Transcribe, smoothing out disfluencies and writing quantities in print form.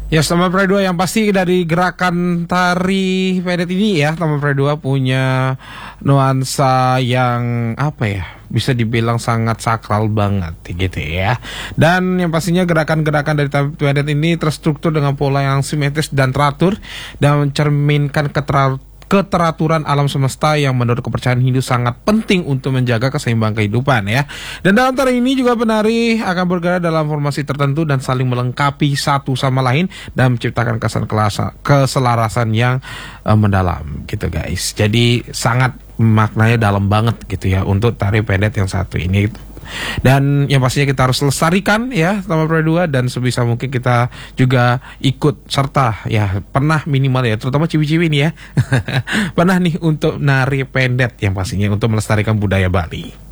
Ya, Taman Prai 2 yang pasti dari gerakan tari pendek ini ya, Taman Prai 2 punya nuansa yang apa ya, bisa dibilang sangat sakral banget gitu ya. Dan yang pastinya gerakan-gerakan dari Taman Pendek ini terstruktur dengan pola yang simetris dan teratur dan mencerminkan keteraturan alam semesta yang menurut kepercayaan Hindu sangat penting untuk menjaga keseimbangan kehidupan ya. Dan dalam tari ini juga penari akan bergerak dalam formasi tertentu dan saling melengkapi satu sama lain dan menciptakan keselarasan yang mendalam gitu guys. Jadi sangat maknanya dalam banget gitu ya untuk tari pendek yang satu ini. Dan yang pastinya kita harus lestarikan ya Taman Prai 2, dan sebisa mungkin kita juga ikut serta ya, pernah minimal ya, terutama ciwi-ciwi nih ya pernah nih untuk nari pendek yang pastinya untuk melestarikan budaya Bali.